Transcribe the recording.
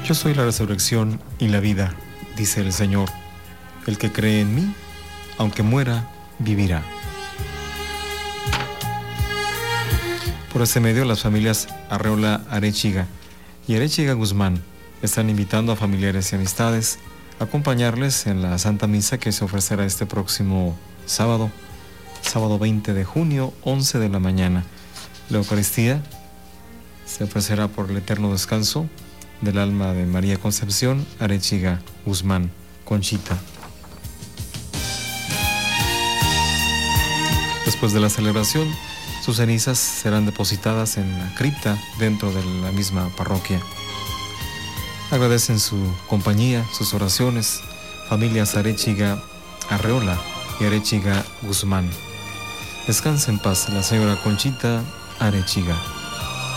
Yo soy la resurrección y la vida, dice el Señor. El que cree en mí, aunque muera, vivirá. Por este medio, las familias Arreola Arechiga y Arechiga Guzmán están invitando a familiares y amistades a acompañarles en la Santa Misa que se ofrecerá este próximo sábado 20 de junio, 11 de la mañana. La Eucaristía se ofrecerá por el eterno descanso del alma de María Concepción Arechiga Guzmán, Conchita. Después de la celebración, sus cenizas serán depositadas en la cripta dentro de la misma parroquia. Agradecen su compañía, sus oraciones, familias Arechiga Arreola y Arechiga Guzmán. Descanse en paz la señora Conchita Arechiga.